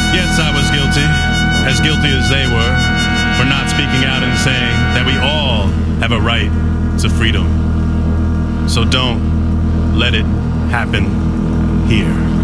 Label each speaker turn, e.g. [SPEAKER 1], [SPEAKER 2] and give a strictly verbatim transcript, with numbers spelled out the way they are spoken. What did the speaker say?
[SPEAKER 1] Yes, I was guilty, as guilty as they were, for not speaking out and saying that we all have a right to freedom. So don't let it happen here.